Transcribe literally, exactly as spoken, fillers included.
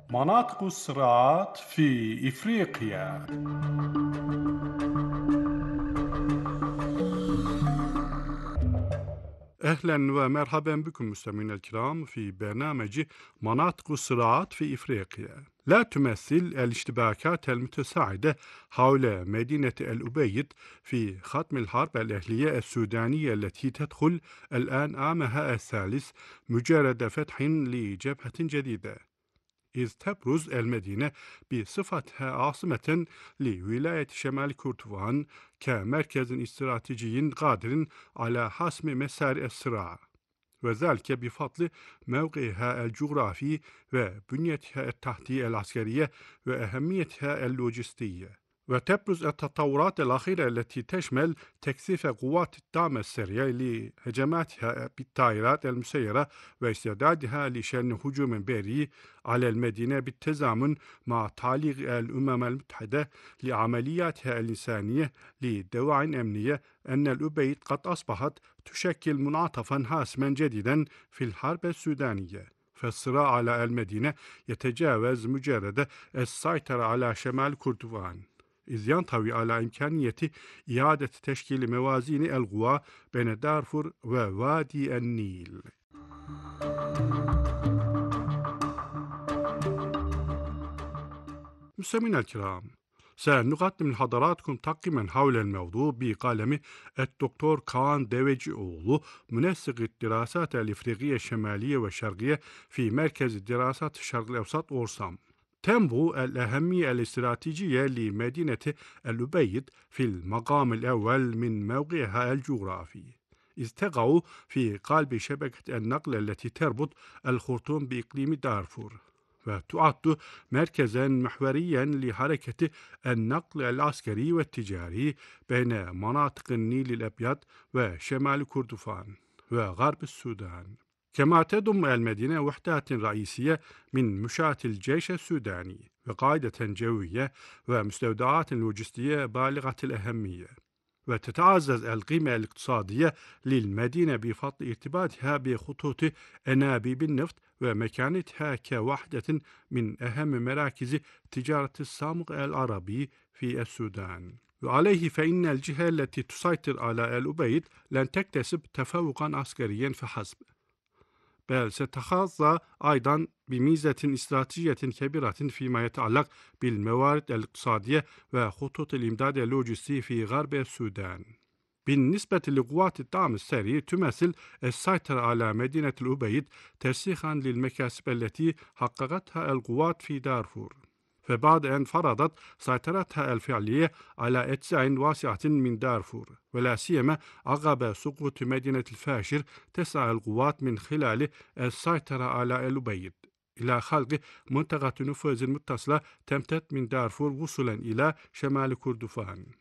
مناطق الصراعات في إفريقيا. أهلا ومرحبا بكم مستمعينا الكرام في برنامج مناطق الصراعات في إفريقيا. لا تمثل الاشتباكات المتساعدة حول مدينة الأبيض في ختم الحرب الأهلية السودانية التي تدخل الآن عامها الثالث مجرد فتح لجبهة جديدة، إذ تبرز المدينة بصفتها عاصمة لولاية شمال كردفان كمركز استراتيجي قادر على حسم مسار الصراع، وذلك بفضل موقعها الجغرافي وبنيتها التحتية العسكرية وأهميتها اللوجستية. وتبرز التطورات الأخيرة التي تشمل تكثيف قوات الدعم السريع لهجماتها بالطائرات المسيرة واستعدادها لشن هجوم بري على المدينة بالتزامن مع تعليق الأمم المتحدة لعملياتها الإنسانية لدواعٍ أمنية، أن الأبيض قد أصبحت تشكل منعطفا حاسما جديدا في الحرب السودانية. فالصراع على المدينة يتجاوز مجرد السيطرة على شمال كردفان، إذ ينطوي على إمكانية إعادة تشكيل موازين القوى بين دارفور ووادي النيل. مستمعينا الكرام، سنقدم لحضراتكم تقييما حول الموضوع بقلم الدكتور كان ديفيج أولو، منسق الدراسات الإفريقية الشمالية والشرقية في مركز الدراسات الشرق الأوسط أورسام. تنبو الأهمية الاستراتيجية لمدينة الأبيض في المقام الأول من موقعها الجغرافي، إذ تقع في قلب شبكة النقل التي تربط الخرطوم بإقليم دارفور، وتعد مركزا محوريا لحركة النقل العسكري والتجاري بين مناطق النيل الأبيض وشمال كردفان وغرب السودان. كما تضم المدينة وحدات رئيسية من مشاة الجيش السوداني وقاعدة جوية ومستودعات لوجستية بالغة الأهمية. وتتعزز القيمة الاقتصادية للمدينة بفضل ارتباطها بخطوط أنابيب النفط ومكانتها كواحدة من أهم مراكز تجارة السمغ العربي في السودان. وعليه فإن الجهة التي تسيطر على الأبيض لن تكتسب تفوقا عسكريا فحسب، بل ستحظى أيضا بميزة استراتيجية كبيرة فيما يتعلق بالموارد الاقتصادية وخطوط الإمداد اللوجستي في غرب السودان. بالنسبة لقوات الدعم السري، تمثل السيطرة على مدينة الأبيض ترسيخا للمكاسب التي حققتها القوات في دارفور، فبعد أن فرضت سيطرتها الفعلية على أجزاء واسعة من دارفور، ولا سيما عقب سقوط مدينة الفاشر، تسعى القوات من خلال السيطرة على الأبيض إلى خلق منطقة نفوذ متصلة تمتد من دارفور وصولا إلى شمال كردفان.